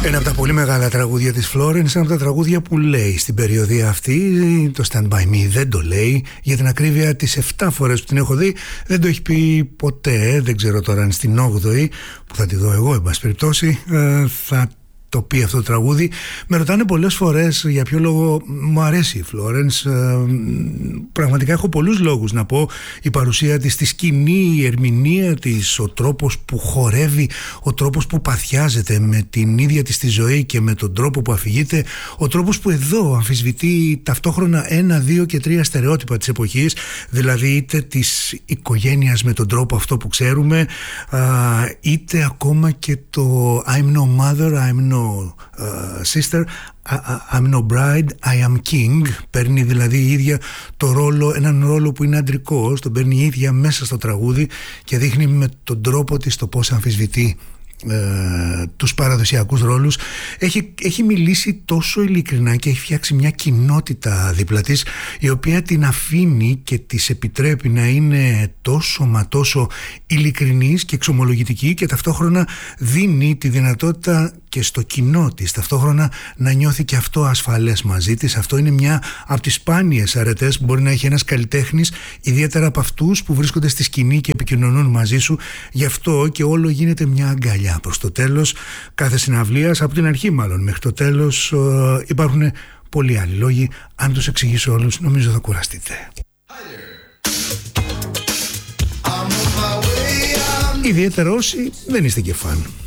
Ένα από τα πολύ μεγάλα τραγούδια της Florence, ένα από τα τραγούδια που λέει στην περιοδία αυτή. Το Stand By Me δεν το λέει. Για την ακρίβεια, τις 7 φορές που την έχω δει δεν το έχει πει ποτέ. Δεν ξέρω τώρα αν στην 8η, που θα τη δω εγώ εν πάση περιπτώσει, θα το πει αυτό το τραγούδι. Με ρωτάνε πολλές φορές για ποιο λόγο μου αρέσει η Florence. Πραγματικά έχω πολλούς λόγους να πω. Η παρουσία της στη σκηνή, η ερμηνεία της, ο τρόπος που χορεύει, ο τρόπος που παθιάζεται με την ίδια της τη ζωή και με τον τρόπο που αφηγείται, ο τρόπος που εδώ αμφισβητεί ταυτόχρονα 1, 2 και 3 στερεότυπα της εποχής, δηλαδή είτε της οικογένειας με τον τρόπο αυτό που ξέρουμε, είτε ακόμα και το I'm no mother, I'm no sister, I'm no bride, I am king. Παίρνει δηλαδή η ίδια το ρόλο, έναν ρόλο που είναι αντρικός, τον παίρνει η ίδια μέσα στο τραγούδι και δείχνει με τον τρόπο της το πώς αμφισβητεί τους παραδοσιακούς ρόλους. Έχει μιλήσει τόσο ειλικρινά και έχει φτιάξει μια κοινότητα δίπλα της, η οποία την αφήνει και της επιτρέπει να είναι τόσο μα τόσο ειλικρινής και εξομολογητική, και ταυτόχρονα δίνει τη δυνατότητα και στο κοινό της ταυτόχρονα να νιώθει και αυτό ασφαλές μαζί της. Αυτό είναι μια από τις σπάνιες αρετές που μπορεί να έχει ένας καλλιτέχνης, ιδιαίτερα από αυτούς που βρίσκονται στη σκηνή και επικοινωνούν μαζί σου. Γι' αυτό και όλο γίνεται μια αγκαλιά προς το τέλος κάθε συναυλίας, από την αρχή μάλλον μέχρι το τέλος. Υπάρχουν πολλοί άλλοι λόγοι. Αν τους εξηγήσω όλους νομίζω θα κουραστείτε. Ιδιαίτερα όσοι δεν είστε και φαν.